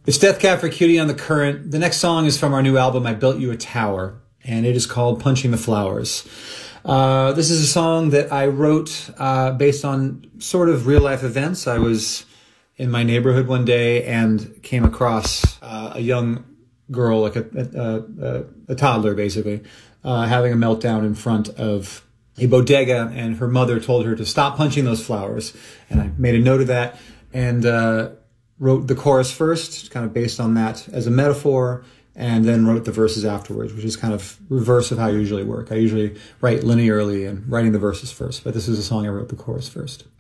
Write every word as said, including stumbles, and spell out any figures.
It's Death Cab for Cutie on The Current. The next song is from our new album, I Built You a Tower, and it is called Punching the Flowers. Uh, this is a song that I wrote uh, based on sort of real-life events. I was in my neighborhood one day and came across uh, a young girl, like a, a, a, a toddler, basically, uh, having a meltdown in front of a bodega, and her mother told her to stop punching those flowers. And I made a note of that and uh, wrote the chorus first, kind of based on that as a metaphor, and then wrote the verses afterwards, which is kind of reverse of how I usually work. I usually write linearly and writing the verses first, but this is a song I wrote the chorus first.